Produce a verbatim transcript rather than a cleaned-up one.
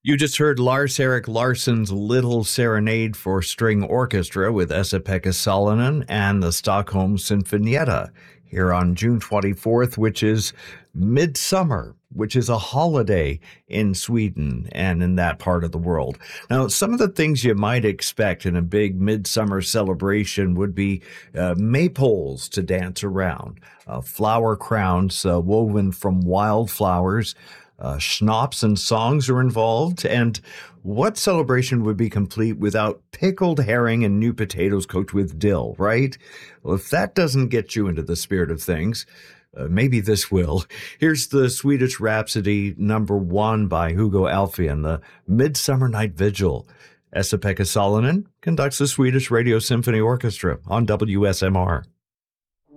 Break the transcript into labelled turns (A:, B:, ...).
A: You just heard Lars-Erik Larsson's Little Serenade for String Orchestra with Esa-Pekka Salonen and the Stockholm Sinfonietta here on June twenty-fourth, which is midsummer, which is a holiday in Sweden and in that part of the world. Now, some of the things you might expect in a big midsummer celebration would be uh, maypoles to dance around, uh, flower crowns uh, woven from wildflowers. Uh, schnapps and songs are involved. And what celebration would be complete without pickled herring and new potatoes cooked with dill, right? Well, if that doesn't get you into the spirit of things, uh, maybe this will. Here's the Swedish Rhapsody number one by Hugo Alfvén, the Midsummer Night Vigil. Esa-Pekka Salonen conducts the Swedish Radio Symphony Orchestra on W S M R.